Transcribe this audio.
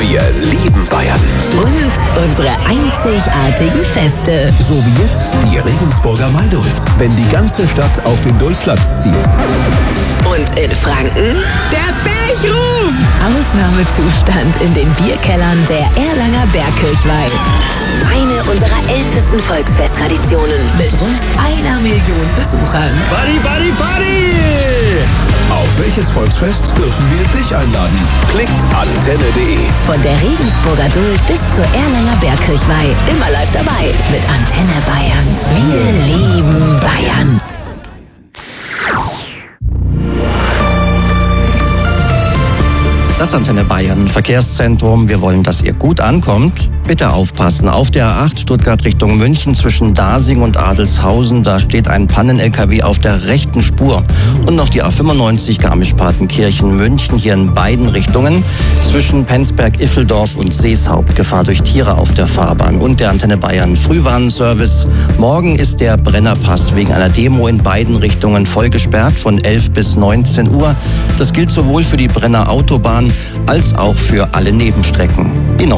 Wir lieben Bayern. Und unsere einzigartigen Feste. So wie jetzt die Regensburger Maidult, wenn die ganze Stadt auf den Dultplatz zieht. Und in Franken der Bergruf. Ausnahmezustand in den Bierkellern der Erlanger Bergkirchweih. Eine unserer ältesten Volksfesttraditionen mit rund 1 Million Besuchern. Party, Party, Party! Auf welches Volksfest dürfen wir dich einladen? Klickt antenne.de. Von der Regensburger Duld bis zur Erlanger Bergkirchweih. Immer live dabei mit Antenne Bayern. Wir lieben Bayern. Das Antenne Bayern Verkehrszentrum. Wir wollen, dass ihr gut ankommt. Bitte aufpassen. Auf der A8 Stuttgart Richtung München zwischen Dasing und Adelshausen, da steht ein Pannen-LKW auf der rechten Spur. Und noch die A95 Garmisch-Partenkirchen München hier in beiden Richtungen. Zwischen Penzberg-Iffeldorf und Seeshaupt Gefahr durch Tiere auf der Fahrbahn. Und der Antenne Bayern Frühwarnservice. Morgen ist der Brennerpass wegen einer Demo in beiden Richtungen voll gesperrt von 11 bis 19 Uhr. Das gilt sowohl für die Brenner Autobahn als auch für alle Nebenstrecken. Die